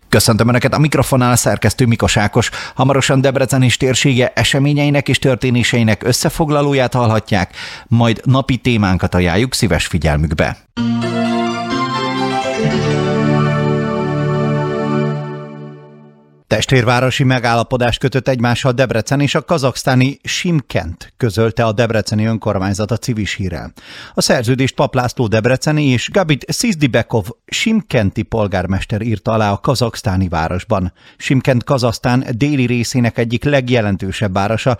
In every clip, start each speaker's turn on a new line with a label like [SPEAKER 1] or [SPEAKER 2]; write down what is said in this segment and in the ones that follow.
[SPEAKER 1] Köszöntöm Önöket, a mikrofonnál szerkesztő Mikos Ákos. Hamarosan Debrecen és térsége eseményeinek és történéseinek összefoglalóját hallhatják, majd napi témánkat ajánljuk szíves figyelmükbe. Testvérvárosi megállapodást kötött egymással Debrecen és a kazaksztáni Simkent, közölte a debreceni önkormányzat a Civis hírrel. A szerződést Pap László debreceni és Gabit Szizdibekov simkenti polgármester írta alá a kazaksztáni városban. Simkent Kazahsztán déli részének egyik legjelentősebb városa,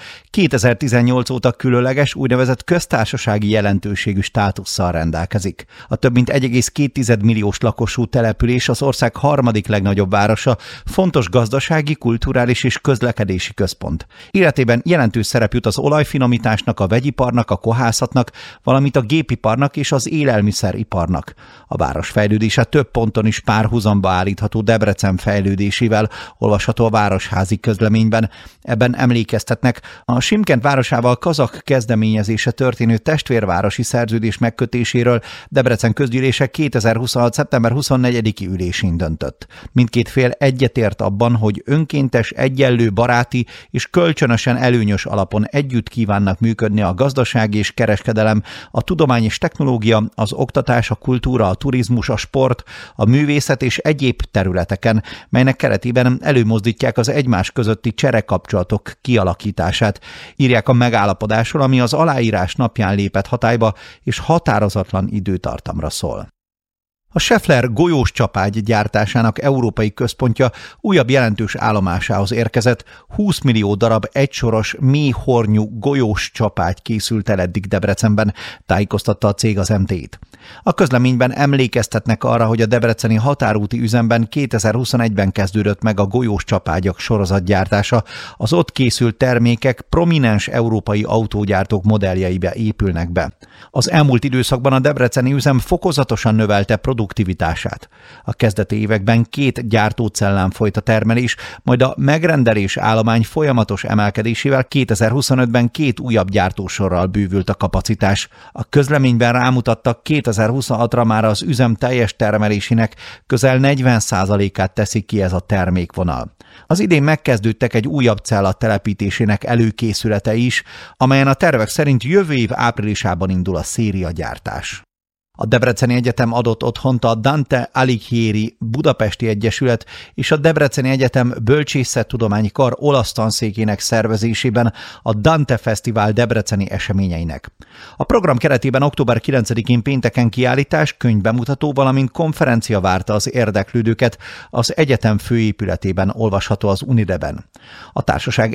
[SPEAKER 1] 2018 óta különleges úgynevezett köztársasági jelentőségű státusszal rendelkezik. A több mint 1,2 milliós lakosú település az ország harmadik legnagyobb városa, fontos gazdasági, kulturális és közlekedési központ. Életében jelentős szerep jut az olajfinomításnak, a vegyiparnak, a kohászatnak, valamint a gépiparnak és az élelmiszeriparnak. A város fejlődése több ponton is párhuzamba állítható Debrecen fejlődésével, olvasható a városházi közleményben. Ebben emlékeztetnek, a Simkent városával kazakh kezdeményezése történő testvérvárosi szerződés megkötéséről Debrecen közgyűlése 2026. szeptember 24-i ülésén döntött. Mindkét fél egyetért abban, hogy önkéntes, egyenlő, baráti és kölcsönösen előnyös alapon együtt kívánnak működni a gazdaság és kereskedelem, a tudomány és technológia, az oktatás, a kultúra, a turizmus, a sport, a művészet és egyéb területeken, melynek keretében előmozdítják az egymás közötti cserekapcsolatok kialakítását. Írják a megállapodásról, ami az aláírás napján lépett hatályba és határozatlan időtartamra szól. A Schaeffler golyós csapágy gyártásának európai központja újabb jelentős állomásához érkezett, 20 millió darab egysoros, mélyhornyú golyós csapágy készült el eddig Debrecenben, tájékoztatta a cég az MT-t. A közleményben emlékeztetnek arra, hogy a debreceni határúti üzemben 2021-ben kezdődött meg a golyós csapágyak sorozatgyártása, az ott készült termékek prominens európai autógyártók modelljeibe épülnek be. Az elmúlt időszakban a debreceni üzem fokozatosan növelte produktivitását. A kezdeti években 2 gyártócellán folyt a termelés, majd a megrendelés állomány folyamatos emelkedésével 2025-ben 2 újabb gyártósorral bővült a kapacitás. A közleményben rámutattak, 2026-ra már az üzem teljes termelésének közel 40%-át teszi ki ez a termékvonal. Az idén megkezdődtek egy újabb cella telepítésének előkészülete is, amelyen a tervek szerint jövő év áprilisában indul a szériagyártás. A Debreceni Egyetem adott otthont a Dante Alighieri Budapesti Egyesület és a Debreceni Egyetem Bölcsészettudományi Kar olasz tanszékének szervezésében a Dante Fesztivál debreceni eseményeinek. A program keretében október 9-én pénteken kiállítás, könyvbemutató, valamint konferencia várta az érdeklődőket, az egyetem főépületében olvasható az Unideben. A társaság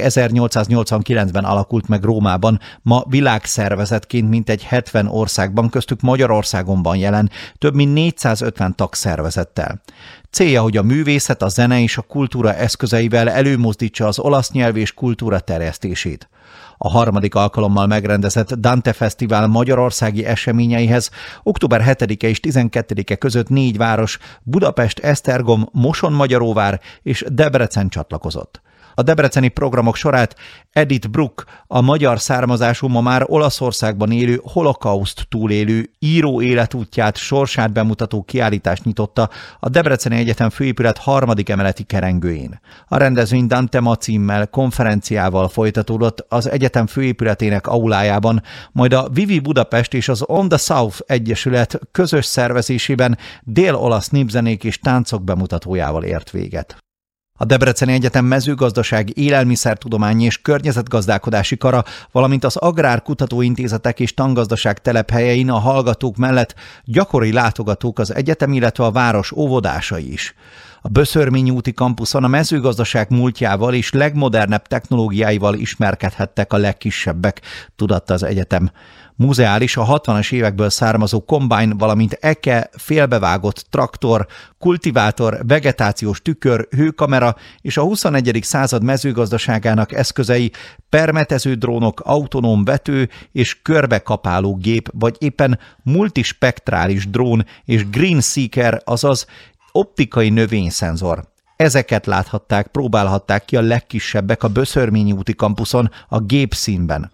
[SPEAKER 1] 1889-ben alakult meg Rómában, ma világszervezetként mintegy 70 országban, köztük Magyarországon jelen, több mint 450 tagszervezettel. Célja, hogy a művészet, a zene és a kultúra eszközeivel előmozdítsa az olasz nyelv és kultúra terjesztését. A harmadik alkalommal megrendezett Dante Fesztivál magyarországi eseményeihez október 7-e és 12-e között 4 város, Budapest, Esztergom, Moson-Magyaróvár és Debrecen csatlakozott. A debreceni programok sorát Edith Bruck, a magyar származású, ma már Olaszországban élő holokauszt túlélő író életútját, sorsát bemutató kiállítást nyitotta a Debreceni Egyetem főépület 3. emeleti kerengőjén. A rendezvény Dante Ma címmel, konferenciával folytatódott az egyetem főépületének aulájában, majd a Vivi Budapest és az On the South Egyesület közös szervezésében dél-olasz népzenék és táncok bemutatójával ért véget. A Debreceni Egyetem mezőgazdaság, élelmiszertudományi és környezetgazdálkodási kara, valamint az agrárkutatóintézetek és tangazdaság telephelyein a hallgatók mellett gyakori látogatók az egyetem, illetve a város óvodásai is. A Böszörményi úti kampuszon a mezőgazdaság múltjával és legmodernebb technológiáival ismerkedhettek a legkisebbek, tudatta az egyetem. Muzeális, a 60-as évekből származó kombájn, valamint eke, félbevágott traktor, kultivátor, vegetációs tükör, hőkamera és a 21. század mezőgazdaságának eszközei, permetező drónok, autonóm vető és körbekapáló gép, vagy éppen multispektrális drón és green seeker, azaz optikai növényszenzor. Ezeket láthatták, próbálhatták ki a legkisebbek a Böszörményi úti kampuszon a gépszínben.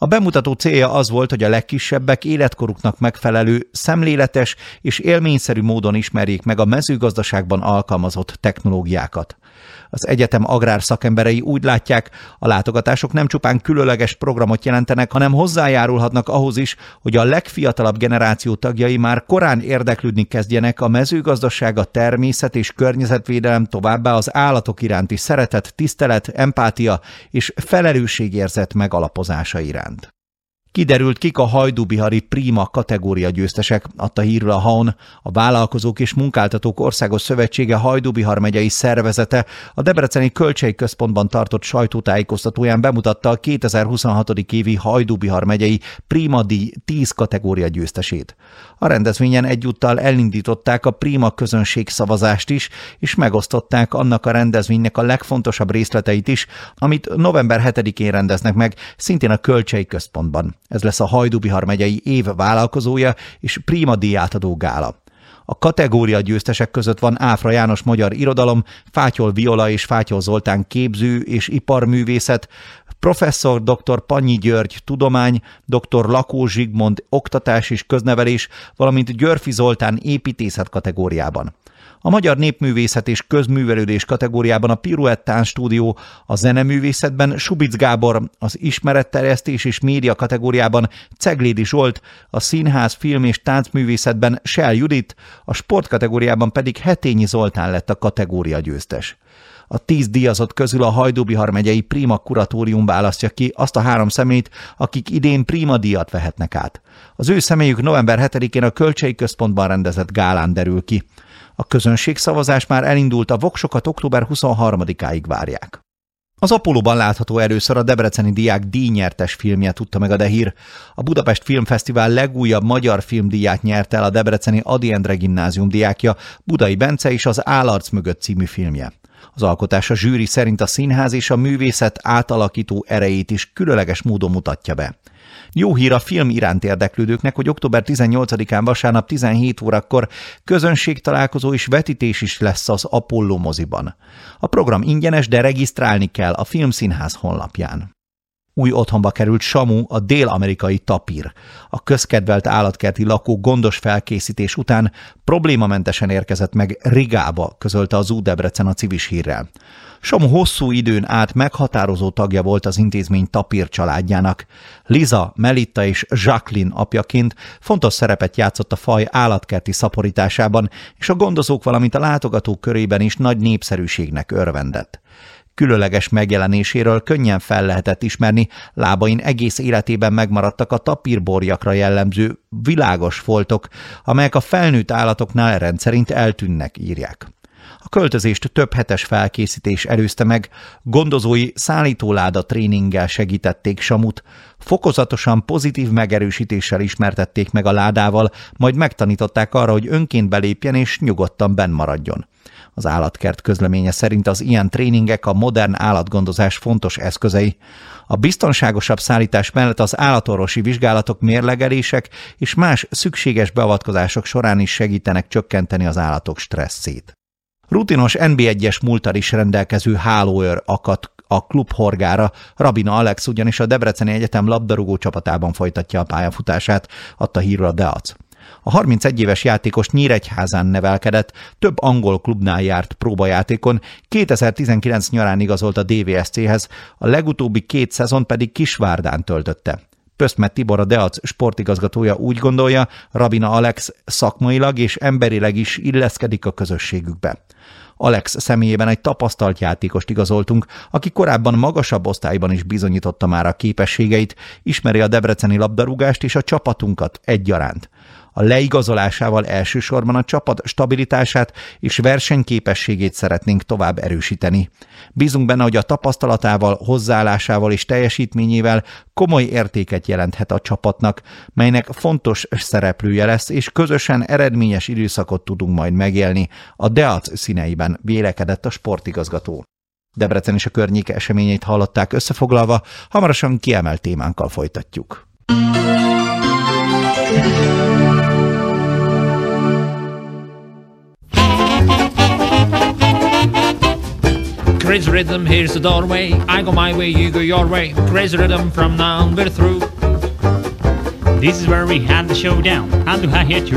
[SPEAKER 1] A bemutató célja az volt, hogy a legkisebbek életkoruknak megfelelő, szemléletes és élményszerű módon ismerjék meg a mezőgazdaságban alkalmazott technológiákat. Az egyetem agrárszakemberei úgy látják, a látogatások nem csupán különleges programot jelentenek, hanem hozzájárulhatnak ahhoz is, hogy a legfiatalabb generáció tagjai már korán érdeklődni kezdjenek a mezőgazdaság, a természet és környezetvédelem, továbbá az állatok iránti szeretet, tisztelet, empátia és felelősségérzet megalapozása iránt. Kiderült, kik a hajdúbihari Prima kategória győztesek, adta hírül a HAON, a Vállalkozók és Munkáltatók Országos Szövetsége Hajdú-Bihar megyei szervezete a Debreceni Kölcsey-központban tartott sajtótájékoztatóján bemutatta a 2026. évi Hajdú-Bihar megyei Prima díj 10 kategória győztesét. A rendezvényen egyúttal elindították a Prima közönségszavazást is, és megosztották annak a rendezvénynek a legfontosabb részleteit is, amit november 7-én rendeznek meg, szintén a Kölcsey-központban. Ez lesz a Hajdú-Bihar megyei év vállalkozója és Prima díjátadó gála. A kategória győztesek között van Áfra János magyar irodalom, Fátyol Viola és Fátyol Zoltán képző és iparművészet, Professzor dr. Pannyi György tudomány, dr. Lakó Zsigmond oktatás és köznevelés, valamint Györfi Zoltán építészet kategóriában. A magyar népművészet és közművelődés kategóriában a Piruettán stúdió, a zeneművészetben Subic Gábor, az ismeretterjesztés és média kategóriában Ceglédi Zsolt, a színház, film és táncművészetben Sel Judit, a sport kategóriában pedig Hetényi Zoltán lett a kategória győztes. A 10 díjazott közül a Hajdú-Bihar megyei Prima kuratórium választja ki azt a 3 személyt, akik idén Prima díjat vehetnek át. Az ő személyük november 7-én a Kölcsey-központban rendezett gálán derül ki. A közönségszavazás már elindult, a voksokat október 23-áig várják. Az Apollóban látható először a debreceni diák díjnyertes filmje, tudta meg a Dehír. A Budapest Filmfesztivál legújabb magyar filmdíját nyerte el a debreceni Ady Endre gimnázium diákja, Budai Bence és az Állarc mögött című filmje. Az alkotás a zsűri szerint a színház és a művészet átalakító erejét is különleges módon mutatja be. Jó hír a film iránt érdeklődőknek, hogy október 18-án vasárnap 17 órakor közönségtalálkozó és vetítés is lesz az Apolló moziban. A program ingyenes, de regisztrálni kell a Filmszínház honlapján. Új otthonba került Samu, a dél-amerikai tapír. A közkedvelt állatkerti lakó gondos felkészítés után problémamentesen érkezett meg Rigába, közölte az Debrecen a Civis Hírrel. Samu hosszú időn át meghatározó tagja volt az intézmény tapír családjának. Liza, Melitta és Jacqueline apjaként fontos szerepet játszott a faj állatkerti szaporításában, és a gondozók, valamint a látogatók körében is nagy népszerűségnek örvendett. Különleges megjelenéséről könnyen fel lehetett ismerni, lábain egész életében megmaradtak a tapírborjakra jellemző világos foltok, amelyek a felnőtt állatoknál rendszerint eltűnnek, írják. A költözést több hetes felkészítés előzte meg, gondozói szállítóláda tréninggel segítették Samut, fokozatosan pozitív megerősítéssel ismertették meg a ládával, majd megtanították arra, hogy önként belépjen és nyugodtan benn maradjon. Az állatkert közleménye szerint az ilyen tréningek a modern állatgondozás fontos eszközei. A biztonságosabb szállítás mellett az állatorvosi vizsgálatok, mérlegelések és más szükséges beavatkozások során is segítenek csökkenteni az állatok stresszét. Rutinos NB1-es múlttal is rendelkező hálóőr akadt a klub horgára, Rabina Alex ugyanis a Debreceni Egyetem labdarúgó csapatában folytatja a pályafutását, adta hírül a Deac. A 31 éves játékos Nyíregyházán nevelkedett, több angol klubnál járt próbajátékon, 2019 nyarán igazolt a DVSC-hez, a legutóbbi 2 szezon pedig Kisvárdán töltötte. Pöszmet Tibor, a Deac sportigazgatója úgy gondolja, Rabina Alex szakmailag és emberileg is illeszkedik a közösségükbe. Alex személyében egy tapasztalt játékost igazoltunk, aki korábban magasabb osztályban is bizonyította már a képességeit, ismeri a debreceni labdarúgást és a csapatunkat egyaránt. A leigazolásával elsősorban a csapat stabilitását és versenyképességét szeretnénk tovább erősíteni. Bízunk benne, hogy a tapasztalatával, hozzáállásával és teljesítményével komoly értéket jelenthet a csapatnak, melynek fontos szereplője lesz, és közösen eredményes időszakot tudunk majd megélni a Deac színeiben, vélekedett a sportigazgató. Debrecen és a környéke eseményeit hallották összefoglalva, hamarosan kiemelt témánkkal folytatjuk.
[SPEAKER 2] Crazy rhythm, here's the doorway. I go my way, you go your way. Crazy rhythm, from now on we're through.
[SPEAKER 3] This is where we had the showdown. How do I hit you?